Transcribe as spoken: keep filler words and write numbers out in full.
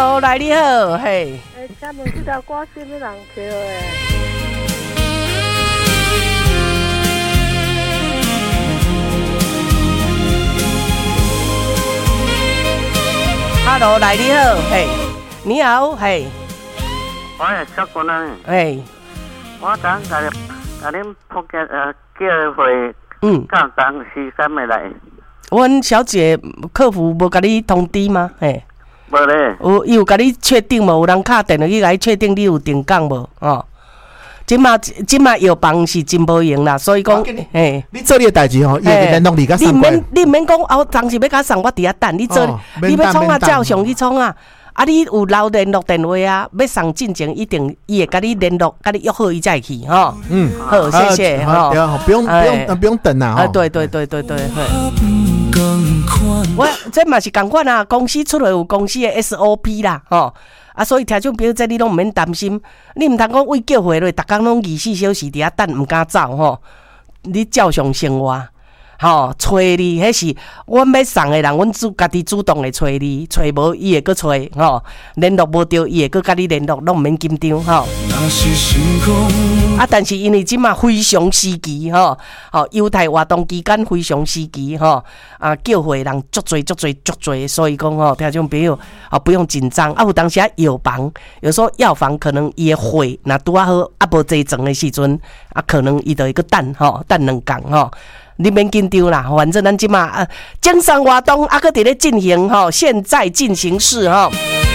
，Hello， 来你好，嘿。 诶，请问这条歌是咩人唱的？ Hello， 来你好，嘿，你好，嘿。 我係小姑娘。 嘿。 我等甲甲恁仆嘅呃叫回， 嗯， 到當時間未來。 阮小姐客服無甲你通知嗎？嘿。 無咧。 有，伊有甲你確定無？有人敲電話去甲你確定你有定崗無？哦。即馬即馬藥房是真無用啦，所以講，嘿， 你做你嘅代志吼，伊會聯絡你甲送過。 你免你免講，哦，當時要甲送，我佇遐等你做， 哦、 你要創啊，照常去創啊。啊，你有留聯絡電話啊？要送進前一定伊會甲你聯絡，甲你約好伊再去吼。 嗯， 好，謝謝吼。 不用不用不用等啦。 啊，對對對對對。我這嘛是共款啊，公司出來有公司的 S O P 啦，吼。啊，所以聽眾朋友，這你攏唔免擔心，你唔通講為叫回來，逐工攏二十四小時佇遐等，唔敢走吼。你照常生活，吼，找你，迄是阮要送的人，阮主家己主動來找你，找無伊會閣找，吼，聯絡無到，伊會閣甲你聯絡，攏唔免緊張，吼。啊，但是因為即馬非常時期，吼，吼，猶太活動期間非常時期，吼，啊，叫回人足多足多足多，所以講吼，聽眾朋友啊，不用緊張。啊，有當時啊藥房，有時候藥房可能伊個貨若拄啊好，啊無齊裝的時陣，啊可能伊就會閣等，吼，等兩工，吼。你免緊張啦，反正咱即馬啊，精神活動啊，閣佇咧進行吼，現在進行式吼。